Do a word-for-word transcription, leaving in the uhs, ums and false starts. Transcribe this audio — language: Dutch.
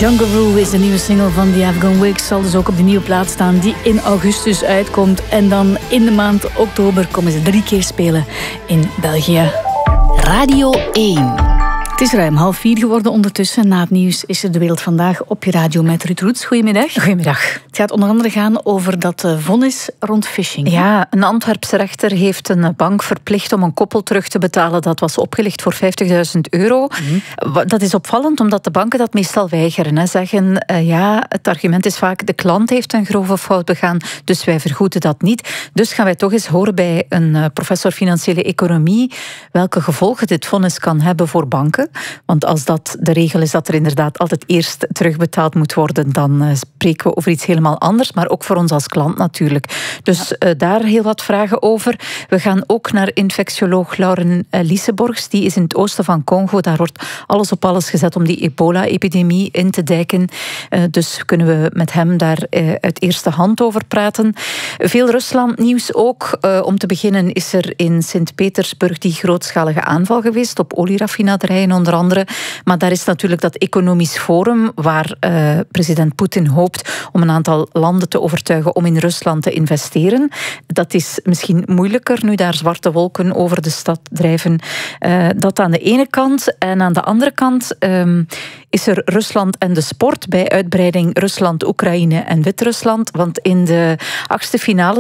Jungle Roo is de nieuwe single van The Afghan Wigs. Zal dus ook op de nieuwe plaat staan die in augustus uitkomt. En dan in de maand oktober komen ze drie keer spelen in België. Radio één. Het is ruim half vier geworden ondertussen. Na het nieuws is er De Wereld Vandaag op je radio met Ruud Roets. Goedemiddag. Goedemiddag. Het gaat onder andere gaan over dat vonnis rond phishing. Ja, een Antwerpse rechter heeft een bank verplicht om een koppel terug te betalen dat was opgelicht voor vijftigduizend euro. Mm-hmm. Dat is opvallend, omdat de banken dat meestal weigeren. Hè. Zeggen, uh, ja, het argument is vaak, de klant heeft een grove fout begaan, dus wij vergoeden dat niet. Dus gaan wij toch eens horen bij een uh, professor financiële economie welke gevolgen dit vonnis kan hebben voor banken. Want als dat de regel is dat er inderdaad altijd eerst terugbetaald moet worden, dan uh, spreken we over iets helemaal anders, maar ook voor ons als klant natuurlijk. Dus uh, daar heel wat vragen over. We gaan ook naar infectioloog Lauren uh, Liseborgs. Die is in het oosten van Congo. Daar wordt alles op alles gezet om die ebola-epidemie in te dijken. Uh, dus kunnen we met hem daar uh, uit eerste hand over praten. Veel Rusland-nieuws ook. Uh, om te beginnen is er in Sint-Petersburg die grootschalige aanval geweest op olieraffinaderijen onder andere. Maar daar is natuurlijk dat economisch forum waar uh, president Poetin hoopt om een aantal landen te overtuigen om in Rusland te investeren. Dat is misschien moeilijker nu daar zwarte wolken over de stad drijven. Uh, dat aan de ene kant. En aan de andere kant um, is er Rusland en de sport bij uitbreiding Rusland, Oekraïne en Wit-Rusland. Want in de achtste finale